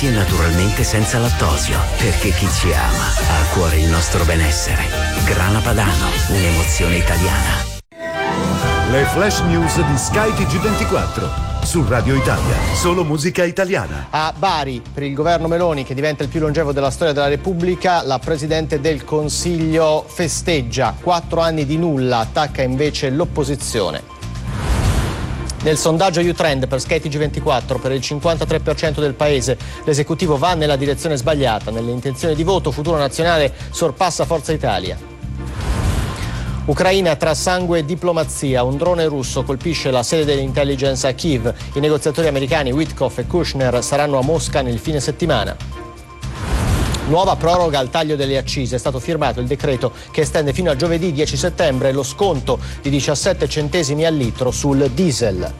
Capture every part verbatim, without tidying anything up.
e naturalmente senza lattosio, perché chi ci ama ha a cuore il nostro benessere. Grana Padano, un'emozione italiana. Le flash news di Sky T G ventiquattro su Radio Italia, solo musica italiana. A Bari, per il governo Meloni, che diventa il più longevo della storia della Repubblica, la Presidente del Consiglio festeggia. Quattro anni di nulla, attacca invece l'opposizione. Nel sondaggio U-Trend per Sky T G ventiquattro, per il cinquantatré per cento del paese l'esecutivo va nella direzione sbagliata. Nelle intenzioni di voto, Futuro Nazionale sorpassa Forza Italia. Ucraina tra sangue e diplomazia. Un drone russo colpisce la sede dell'intelligence a Kiev. I negoziatori americani Witkoff e Kushner saranno a Mosca nel fine settimana. Nuova proroga al taglio delle accise. È stato firmato il decreto che estende fino a giovedì dieci settembre lo sconto di diciassette centesimi al litro sul diesel.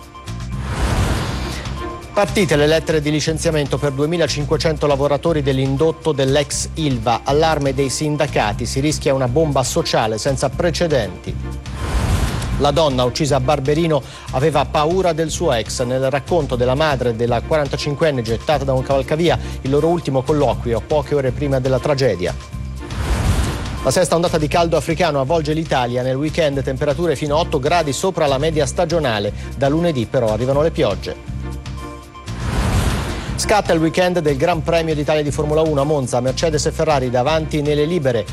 Partite le lettere di licenziamento per duemilacinquecento lavoratori dell'indotto dell'ex Ilva. Allarme dei sindacati, si rischia una bomba sociale senza precedenti. La donna uccisa a Barberino aveva paura del suo ex. Nel racconto della madre della quarantacinquenne gettata da un cavalcavia, il loro ultimo colloquio poche ore prima della tragedia. La sesta ondata di caldo africano avvolge l'Italia. Nel weekend temperature fino a otto gradi sopra la media stagionale. Da lunedì però arrivano le piogge. Scatta il weekend del Gran Premio d'Italia di Formula uno a Monza. Mercedes e Ferrari davanti nelle libere.